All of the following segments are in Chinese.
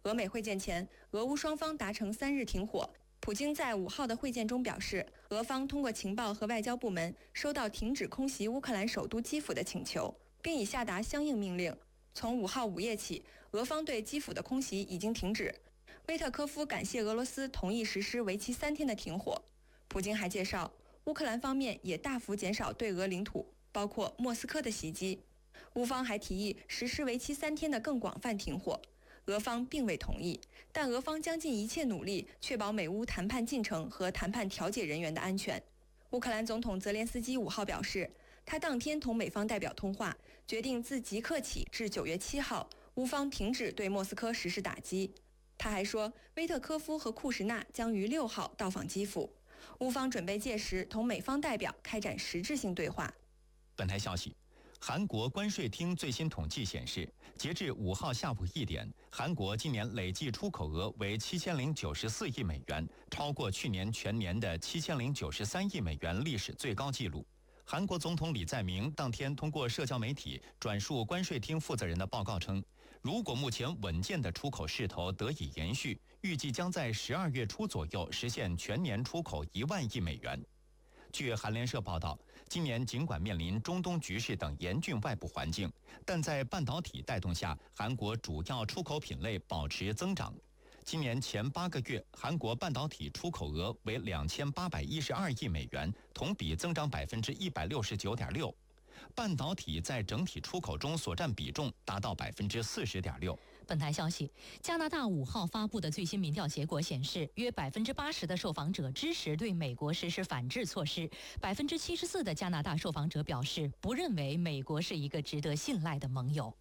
俄美会见前，俄乌双方达成3日停火。普京在5号的会见中表示，俄方通过情报和外交部门收到停止空袭乌克兰首都基辅的请求，并已下达相应命令。从5号午夜起，俄方对基辅的空袭已经停止。威特科夫感谢俄罗斯同意实施为期3天的停火。普京还介绍，乌克兰方面也大幅减少对俄领土，包括莫斯科的袭击。乌方还提议实施为期3天的更广泛停火，俄方并未同意，但俄方将尽一切努力确保美乌谈判进程和谈判调解人员的安全。乌克兰总统泽连斯基5号表示，他当天同美方代表通话，决定自即刻起至9月7号，乌方停止对莫斯科实施打击。他还说，威特科夫和库什纳将于6号到访基辅，乌方准备届时同美方代表开展实质性对话。 本台消息，韩国关税厅最新统计显示，截至5号下午1点，韩国今年累计出口额为7094亿美元，超过去年全年的7093亿美元历史最高纪录。韩国总统李在明当天通过社交媒体转述关税厅负责人的报告称，如果目前稳健的出口势头得以延续，预计将在12月初左右实现全年出口1万亿美元。据韩联社报道，今年尽管面临中东局势等严峻外部环境，但在半导体带动下，韩国主要出口品类保持增长。今年前8个月，韩国半导体出口额为2812亿美元，同比增长169.6%。半导体在整体出口中所占比重达到40.6%。 本台消息，加拿大5号发布的最新民调结果显示，约80%的受访者支持对美国实施反制措施，74%的加拿大受访者表示不认为美国是一个值得信赖的盟友。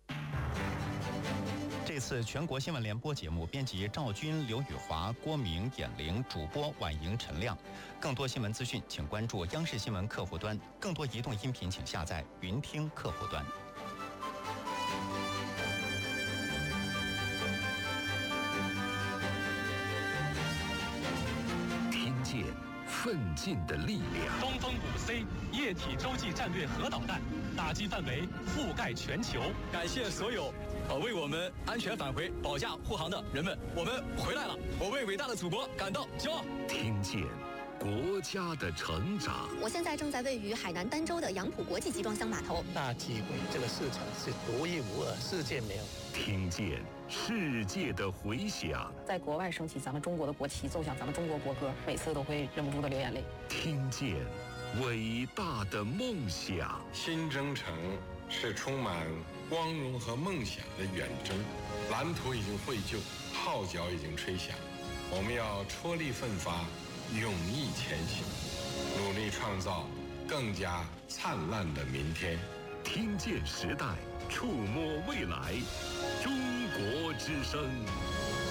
这次全国新闻联播节目编辑赵军、刘宇华、郭明、闫玲，主播婉莹、陈亮。更多新闻资讯，请关注央视新闻客户端；更多移动音频，请下载云听客户端。 听见奋进的力量。 东风5C 液体洲际战略核导弹，打击范围覆盖全球。 感谢所有为我们安全返回保驾护航的人们，我们回来了，我为伟大的祖国感到骄傲。 听见国家的成长。 我现在正在位于海南儋州的杨浦国际集装箱码头。 大机会，这个市场是独一无二，世界没有。 听见世界的回响。 在国外升起咱们中国的国旗，奏响咱们中国国歌，每次都会忍不住的流眼泪。 听见伟大的梦想。 新征程是充满光荣和梦想的远征，蓝图已经绘就，号角已经吹响，我们要踔厉奋发，勇毅前行，努力创造更加灿烂的明天。 听见时代，触摸未来，中国之声。